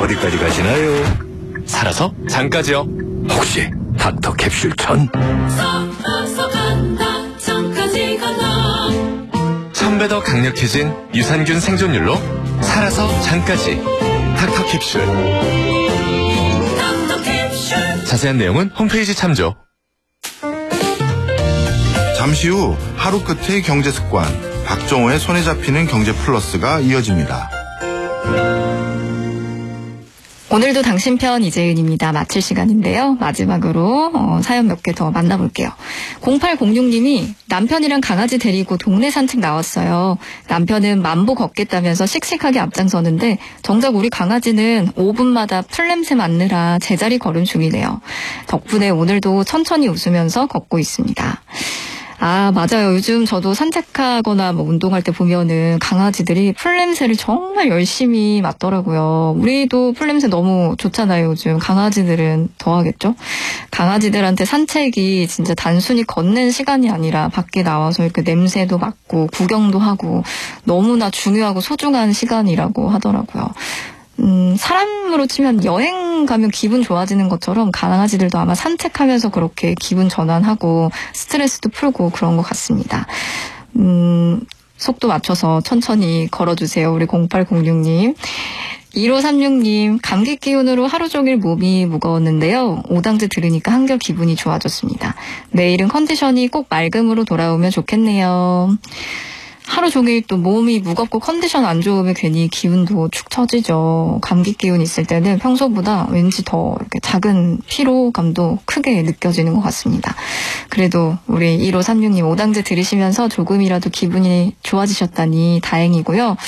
어디까지 가시나요? 살아서 장까지요. 혹시 닥터 캡슐 천? 살아서 간다 장까지 간다. 1000배 더 강력해진 유산균 생존율로 살아서 장까지 닥터 캡슐. 닥터 캡슐. 자세한 내용은 홈페이지 참조. 잠시 후 하루 끝의 경제습관, 박정호의 손에 잡히는 경제플러스가 이어집니다. 오늘도 당신 편 이재은입니다. 마칠 시간인데요. 마지막으로 사연 몇 개 더 만나볼게요. 0806님이 남편이랑 강아지 데리고 동네 산책 나왔어요. 남편은 만보 걷겠다면서 씩씩하게 앞장서는데 정작 우리 강아지는 5분마다 풀냄새 맡느라 제자리 걸음 중이네요. 덕분에 오늘도 천천히 웃으면서 걷고 있습니다. 아, 맞아요. 요즘 저도 산책하거나 뭐 운동할 때 보면은 강아지들이 풀냄새를 정말 열심히 맡더라고요. 우리도 풀냄새 너무 좋잖아요. 요즘 강아지들은 더 하겠죠? 강아지들한테 산책이 진짜 단순히 걷는 시간이 아니라 밖에 나와서 이렇게 냄새도 맡고 구경도 하고 너무나 중요하고 소중한 시간이라고 하더라고요. 사람으로 치면 여행 가면 기분 좋아지는 것처럼 강아지들도 아마 산책하면서 그렇게 기분 전환하고 스트레스도 풀고 그런 것 같습니다. 속도 맞춰서 천천히 걸어주세요. 우리 0806님. 1536님, 감기 기운으로 하루 종일 몸이 무거웠는데요. 오당제 들으니까 한결 기분이 좋아졌습니다. 내일은 컨디션이 꼭 맑음으로 돌아오면 좋겠네요. 하루 종일 또 몸이 무겁고 컨디션 안 좋으면 괜히 기운도 축 처지죠. 감기 기운 있을 때는 평소보다 왠지 더 이렇게 작은 피로감도 크게 느껴지는 것 같습니다. 그래도 우리 1536님 오당제 들으시면서 조금이라도 기분이 좋아지셨다니 다행이고요.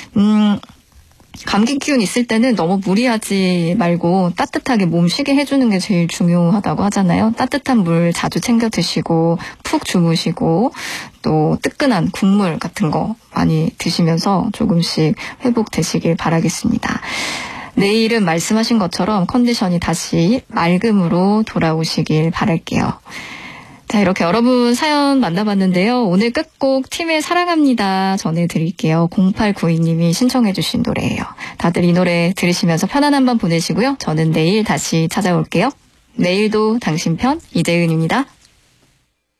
감기 기운 있을 때는 너무 무리하지 말고 따뜻하게 몸 쉬게 해주는 게 제일 중요하다고 하잖아요. 따뜻한 물 자주 챙겨 드시고 푹 주무시고 또 뜨끈한 국물 같은 거 많이 드시면서 조금씩 회복되시길 바라겠습니다. 내일은 말씀하신 것처럼 컨디션이 다시 맑음으로 돌아오시길 바랄게요. 자, 이렇게 여러분 사연 만나봤는데요. 오늘 끝곡 팀의 사랑합니다 전해드릴게요. 0892님이 신청해 주신 노래예요. 다들 이 노래 들으시면서 편안한 밤 보내시고요. 저는 내일 다시 찾아올게요. 내일도 당신 편 이재은입니다.